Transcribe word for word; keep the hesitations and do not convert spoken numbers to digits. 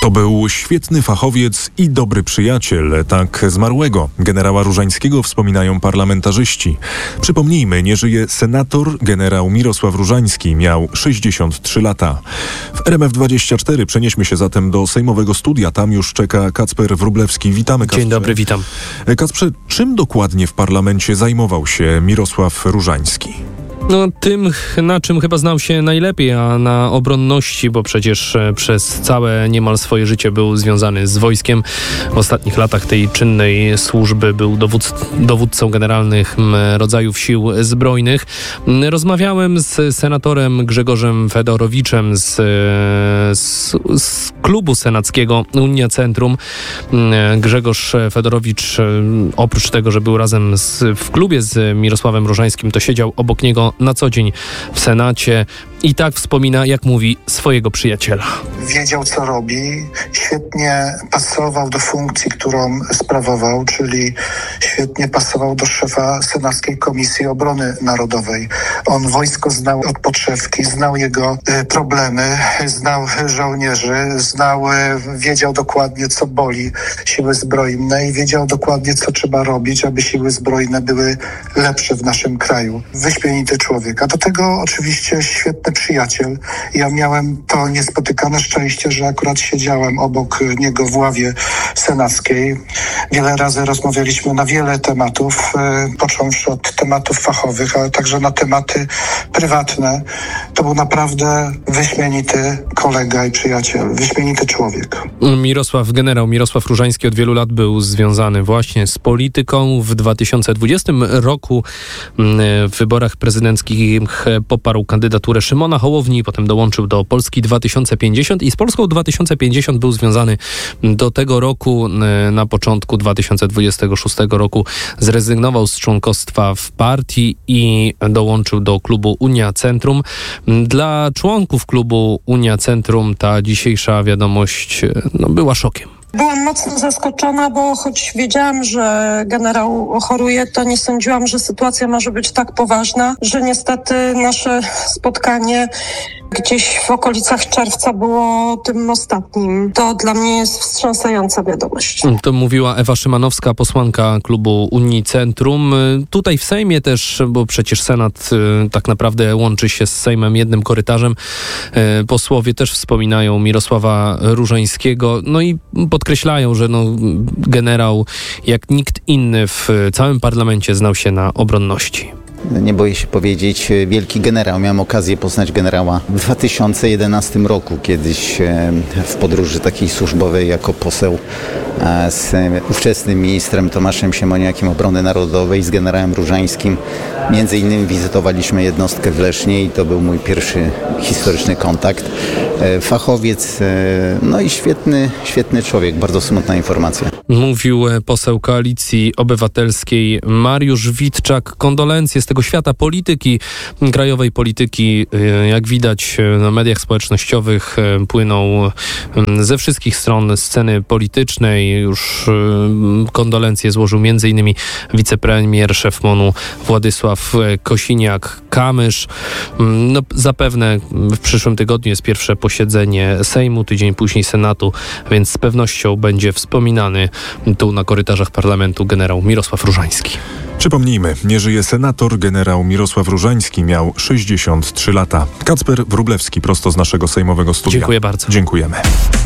To był świetny fachowiec i dobry przyjaciel, tak zmarłego generała Różańskiego wspominają parlamentarzyści. Przypomnijmy, nie żyje senator generał Mirosław Różański, miał sześćdziesiąt trzy lata. W R M F dwadzieścia cztery przenieśmy się zatem do sejmowego studia. Tam już czeka Kacper Wróblewski. Witamy, Kacprze. Dzień dobry, witam. Kacprze, czym dokładnie w parlamencie zajmował się Mirosław Różański? No tym, na czym chyba znał się najlepiej, a na obronności, bo przecież przez całe niemal swoje życie był związany z wojskiem. W ostatnich latach tej czynnej służby był dowódc, dowódcą generalnych rodzajów sił zbrojnych. Rozmawiałem z senatorem Grzegorzem Fedorowiczem z, z, z klubu senackiego Unia Centrum. Grzegorz Fedorowicz, oprócz tego, że był razem z, w klubie z Mirosławem Różańskim, to siedział obok niego na co dzień w Senacie i tak wspomina, jak mówi, swojego przyjaciela. Wiedział, co robi, świetnie pasował do funkcji, którą sprawował, czyli świetnie pasował do szefa Senackiej Komisji Obrony Narodowej. On wojsko znał od podszewki, znał jego y, problemy, znał żołnierzy, znał, y, wiedział dokładnie, co boli siły zbrojne i wiedział dokładnie, co trzeba robić, aby siły zbrojne były lepsze w naszym kraju. Wyśmienity człowiek, a do tego oczywiście świetny przyjaciel. Ja miałem to niespotykane szczęście, że akurat siedziałem obok niego w ławie senackiej. Wiele razy rozmawialiśmy na wiele tematów, począwszy od tematów fachowych, ale także na tematy prywatne. To był naprawdę wyśmienity kolega i przyjaciel, wyśmienity człowiek. Mirosław, generał Mirosław Różański od wielu lat był związany właśnie z polityką. W dwa tysiące dwudziestym roku w wyborach prezydenckich poparł kandydaturę Szymona Hołowni, potem dołączył do Polski dwa tysiące pięćdziesiąt i z Polską dwa tysiące pięćdziesiąt był związany do tego roku. Na początku dwa tysiące dwudziestego szóstego roku zrezygnował z członkostwa w partii i dołączył do klubu Unia Centrum. Dla członków klubu Unia Centrum ta dzisiejsza wiadomość no, była szokiem. Byłam mocno zaskoczona, bo choć wiedziałam, że generał choruje, to nie sądziłam, że sytuacja może być tak poważna, że niestety nasze spotkanie gdzieś w okolicach czerwca było tym ostatnim. To dla mnie jest wstrząsająca wiadomość. To mówiła Ewa Szymanowska, posłanka klubu Unii Centrum. Tutaj w Sejmie też, bo przecież Senat tak naprawdę łączy się z Sejmem jednym korytarzem. Posłowie też wspominają Mirosława Różańskiego, no i podkreślają, że no, generał jak nikt inny w całym parlamencie znał się na obronności. Nie boję się powiedzieć, wielki generał. Miałem okazję poznać generała w dwa tysiące jedenastym roku, kiedyś w podróży takiej służbowej jako poseł z ówczesnym ministrem Tomaszem Siemoniakiem Obrony Narodowej, z generałem Różańskim. Między innymi wizytowaliśmy jednostkę w Lesznie i to był mój pierwszy historyczny kontakt. Fachowiec, no i świetny, świetny człowiek. Bardzo smutna informacja. Mówił poseł Koalicji Obywatelskiej Mariusz Witczak. Kondolencje z tego świata polityki, krajowej polityki, jak widać na mediach społecznościowych, płyną ze wszystkich stron sceny politycznej. Już kondolencje złożył między innymi wicepremier, szef M O N-u Władysław Kosiniak-Kamysz. No, zapewne w przyszłym tygodniu jest pierwsze posiedzenie Sejmu, tydzień później Senatu, więc z pewnością będzie wspominany tu na korytarzach parlamentu generał Mirosław Różański. Przypomnijmy, nie żyje senator generał Mirosław Różański, miał sześćdziesiąt trzy lata. Kacper Wróblewski prosto z naszego sejmowego studia. Dziękuję bardzo. Dziękujemy.